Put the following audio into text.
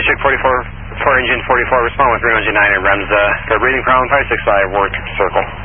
District 44, 4 Engine 44, respond with 309 and REMS, got reading problem 565, work circle.